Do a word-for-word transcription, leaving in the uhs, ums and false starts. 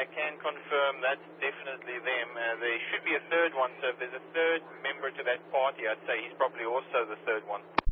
can confirm that's definitely them. Uh, there should be a third one, so if there's a third member to that party, I'd say he's probably also the third one.